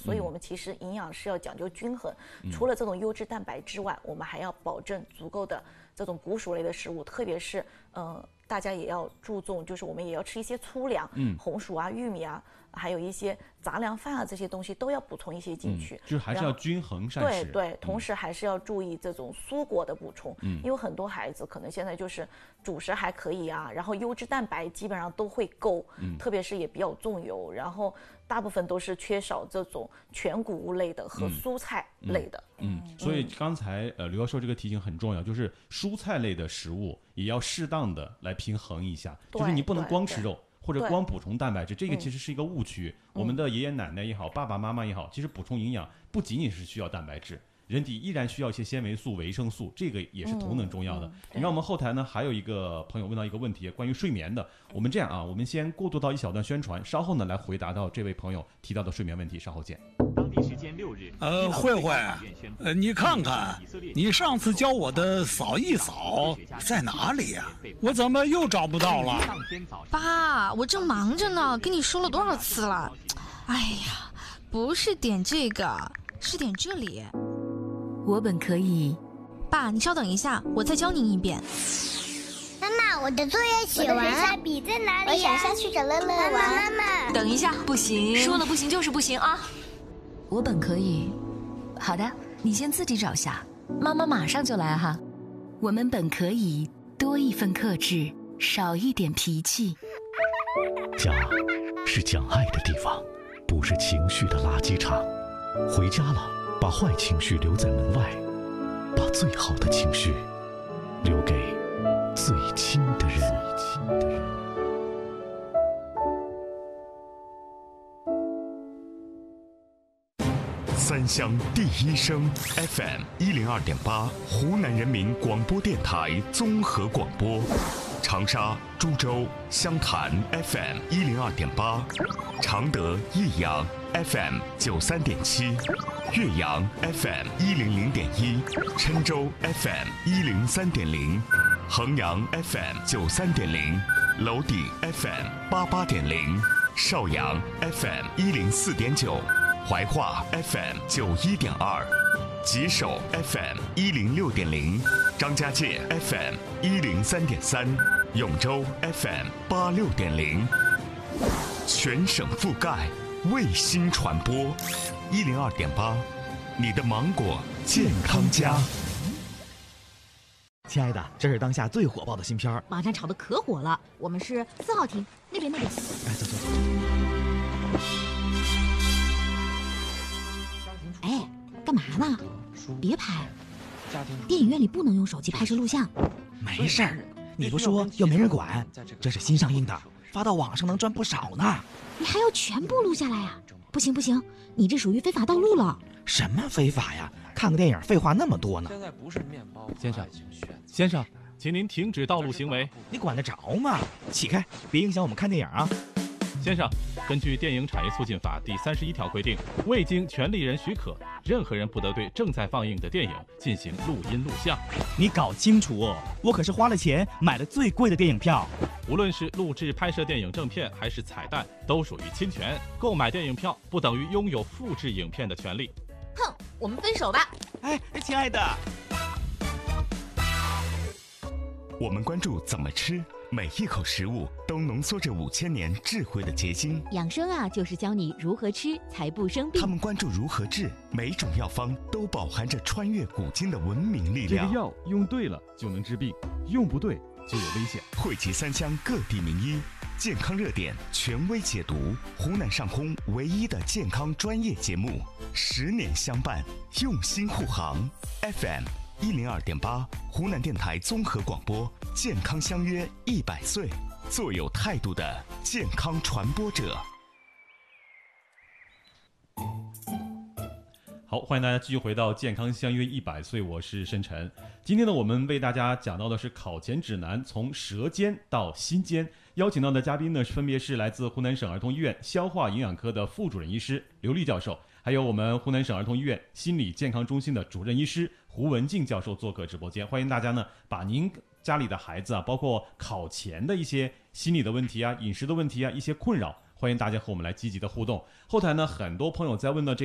所以我们其实营养是要讲究均衡，除了这种优质蛋白之外，我们还要保证足够的这种谷薯类的食物，特别是大家也要注重，就是我们也要吃一些粗粮，红薯啊、玉米啊，还有一些杂粮饭啊，这些东西都要补充一些进去， 就是还是要均衡膳食。 对，同时还是要注意这种蔬果的补充，因为很多孩子可能现在就是主食还可以啊，然后优质蛋白基本上都会够，特别是也比较重油，然后大部分都是缺少这种全谷物类的和蔬菜类的。 所以刚才刘教授这个提醒很重要，就是蔬菜类的食物也要适当的来平衡一下，就是你不能光吃肉或者光补充蛋白质，这个其实是一个误区。我们的爷爷奶奶也好，爸爸妈妈也好，其实补充营养不仅仅是需要蛋白质，人体依然需要一些纤维素、维生素，这个也是同等重要的。你看我们后台呢还有一个朋友问到一个问题，关于睡眠的。我们这样啊，我们先过渡到一小段宣传，稍后呢来回答到这位朋友提到的睡眠问题，稍后见。 当地时间6日， 慧慧，你看看，你上次教我的扫一扫在哪里呀？我怎么又找不到了？ 爸，我正忙着呢，跟你说了多少次了？哎呀，不是点这个，是点这里。 我本可以。 爸，你稍等一下，我再教您一遍。 妈妈，我的作业写完了。我的水笔在哪里？我想下去找乐乐玩。妈妈， 等一下，不行， 说了不行就是不行啊。 我本可以。好的，你先自己找下，妈妈马上就来哈。我们本可以多一份克制，少一点脾气。 家是讲爱的地方，不是情绪的垃圾场。回家了，把坏情绪留在门外，把最好的情绪留给最亲的人。三湘第一声 FM 102.8，湖南人民广播电台综合广播。长沙、株洲、湘潭 FM 102.8，常德、益阳 FM 93.7，岳阳 FM 100.1，郴州 FM 103.0，衡阳 FM 93.0，娄底 FM 88.0，邵阳 FM 104.9，怀化 FM 91.2，吉首 FM 106.0，张家界 FM 103.3，永州 FM 86.0，全省覆盖，卫星传播102.8，你的芒果健康家。 亲爱的，这是当下最火爆的新片， 网上炒的可火了。我们是4号厅那边。哎， 走。 哎，干嘛呢？别拍，电影院里不能用手机拍摄录像。 没事儿，你不说又没人管。这是新上映的，发到网上能赚不少呢。 你还要全部录下来呀？不行，你这属于非法盗录了。 什么非法呀？看个电影废话那么多呢。 现在不是面包。 先生，请您停止盗录行为。 你管得着吗？起开，别影响我们看电影啊。 先生，根据电影产业促进法第31条规定，未经权利人许可，任何人不得对正在放映的电影进行录音录像。 你搞清楚哦，我可是花了钱买了最贵的电影票。 无论是录制拍摄电影正片还是彩蛋，都属于侵权。购买电影票不等于拥有复制影片的权利。 哼，我们分手吧。 哎，亲爱的。 我们关注怎么吃，每一口食物都浓缩着5000年智慧的结晶。 养生啊，就是教你如何吃才不生病。 他们关注如何治，每种药方都饱含着穿越古今的文明力量。 这个药用对了就能治病，用不对就有危险。 汇集三湘各地名医，健康热点权威解读，湖南上空唯一的健康专业节目，10年相伴，用心护航。FM 102.8，湖南电台综合广播，健康相约100岁，做有态度的健康传播者。 好，欢迎大家继续回到健康相约100岁，我是申晨。今天呢，我们为大家讲到的是考前指南，从舌尖到心尖。邀请到的嘉宾呢，分别是来自湖南省儿童医院消化营养科的副主任医师刘丽教授，还有我们湖南省儿童医院心理健康中心的主任医师胡文静教授做客直播间。欢迎大家呢，把您家里的孩子啊，包括考前的一些心理的问题啊、饮食的问题啊、一些困扰，欢迎大家和我们来积极的互动。后台呢，很多朋友在问到